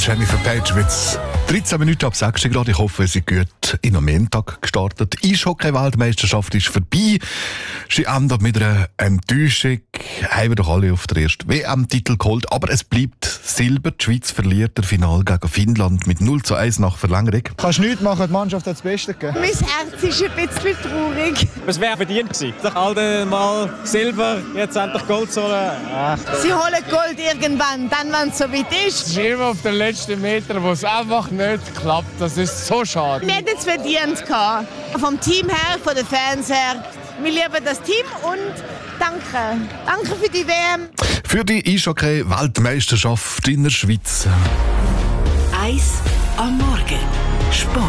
Jennifer Page wird 13 Minuten ab 6 Grad. Ich hoffe, sie gut in am Montag gestartet. Die Eishockey-Weltmeisterschaft ist vorbei. Sie endet mit einer Enttäuschung. Haben wir doch alle auf den ersten WM-Titel geholt. Aber es bleibt Silber. Die Schweiz verliert das Finale gegen Finnland mit 0:1 nach Verlängerung. Kannst nichts machen, die Mannschaft hat das Beste gegeben. Mein Herz ist ein bisschen traurig. Es wäre verdient gewesen. All mal Silber, jetzt endlich Gold zu holen. Sie holen Gold irgendwann, dann, wenn es so weit ist. Es ist immer auf den letzten Metern, wo es einfach nicht klappt. Das ist so schade. Wir hätten es verdient gehabt. Vom Team her, von den Fans her. Wir lieben das Team und danke. Danke für die WM. Für die Eishockey-Weltmeisterschaft in der Schweiz. Eis am Morgen. Sport.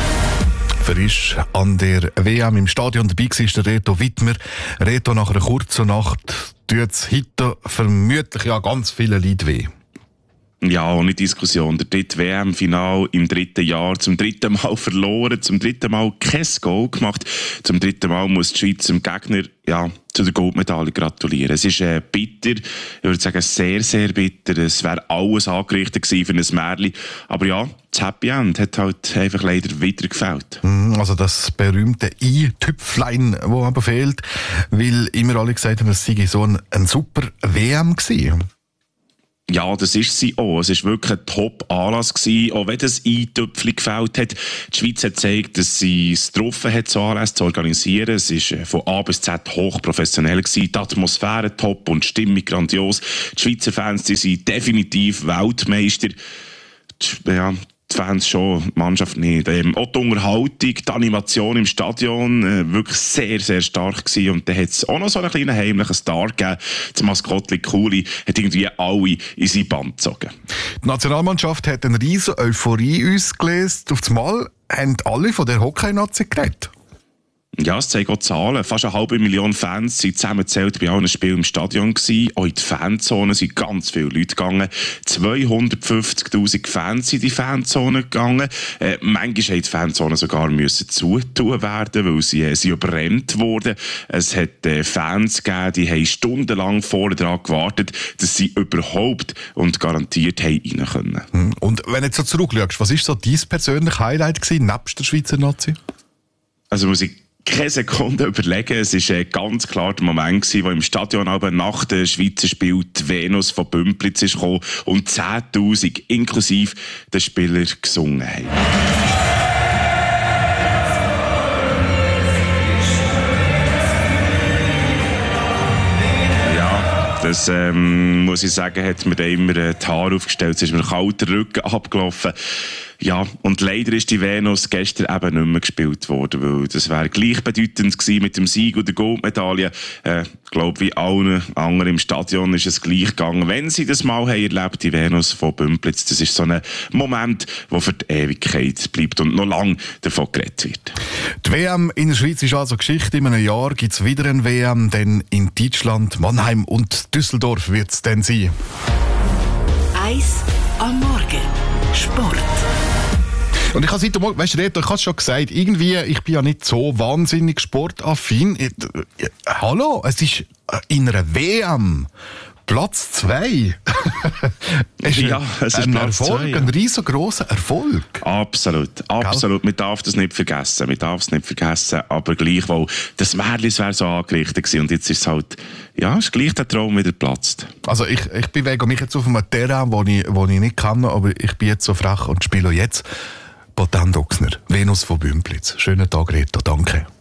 Frisch an der WM im Stadion dabei war der Reto Wittmer. Reto, nach einer kurzen Nacht tut es heute vermutlich ja ganz viele Leute weh. Ja, ohne Diskussion. Der dritte WM-Final im dritten Jahr. Zum dritten Mal verloren, zum dritten Mal kein Goal gemacht. Zum dritten Mal muss die Schweiz dem Gegner zu der Goldmedaille gratulieren. Es ist bitter, ich würde sagen sehr, sehr bitter. Es wäre alles angerichtet gewesen für ein Märchen. Aber ja, das Happy End hat halt einfach leider wieder gefehlt. Also das berühmte I-Tüpflein, das aber fehlt, weil immer alle gesagt haben, es sei so ein super WM gewesen. Ja, das ist sie auch. Es war wirklich ein Top-Anlass gewesen, auch wenn das Eintöpfchen gefällt hat. Die Schweiz hat gezeigt, dass sie es getroffen hat, so Anlässe zu organisieren. Es war von A bis Z hochprofessionell gewesen. Die Atmosphäre top und die Stimmung grandios. Die Schweizer Fans, die sind definitiv Weltmeister. Die Fans schon, die Mannschaft nicht. Auch die Unterhaltung, die Animation im Stadion, wirklich sehr, sehr stark gewesen. Und dann hat es auch noch so einen kleinen heimlichen Star gegeben. Das Maskottchen Kuli hat irgendwie alle in sein Band gezogen. Die Nationalmannschaft hat eine riesige Euphorie ausgelöst. Auf einmal haben alle von der Hockey-Nazi geredet. Ja, es zeigen auch Zahlen. Fast 500.000 Fans sind zusammengezählt bei allen Spielen im Stadion gewesen. Auch in die Fanzone sind ganz viele Leute gegangen. 250.000 Fans sind in die Fanzone gegangen. Manchmal mussten die Fanzone sogar zutun werden, weil sie überrennt wurden. Es hat Fans gegeben, die haben stundenlang vorne dran gewartet, dass sie überhaupt und garantiert rein können. Und wenn du jetzt so zurückschaust, was war so dein persönliches Highlight gewesen, nebst der Schweizer Nazi? Also muss ich keine Sekunde überlegen. Es war ganz klar der Moment, wo im Stadion aber nach dem Schweizer Spiel die Venus von Bümplitz ist gekommen und 10'000 inklusive der Spieler gesungen haben. Das, muss ich sagen, hat mir da immer die Haare aufgestellt. Es ist mir kalt der Rücken abgelaufen. Ja, und leider ist die Venus gestern eben nicht mehr gespielt worden, weil das wäre gleichbedeutend gewesen mit dem Sieg und der Goldmedaille. Ich glaube, wie allen anderen im Stadion ist es gleich gegangen. Wenn sie das mal haben erlebt, die Venus von Bümplitz, das ist so ein Moment, der für die Ewigkeit bleibt und noch lange davon geredet wird. Die WM in der Schweiz ist also Geschichte. In einem Jahr gibt es wieder eine WM, denn in Deutschland, Mannheim und Düsseldorf wird es dann sein. Eis am Morgen. Sport. Und ich habe seit morgen, weißt du, Reto, ich habe es schon gesagt, irgendwie, ich bin ja nicht so wahnsinnig sportaffin. Hallo, es ist in einer WM Platz 2. Es ist ein Erfolg, ein riesengroßer Erfolg. Absolut. Man darf das nicht vergessen. Aber gleichwohl, das Märchen wäre so angerichtet gewesen. Und jetzt ist es halt, ist gleich der Traum wieder geplatzt. Also ich bewege mich jetzt auf einem Terrain, wo ich nicht kann, aber ich bin jetzt so frech und spiele jetzt Botan Doxner, Venus von Bümplitz. Schönen Tag, Reto, danke.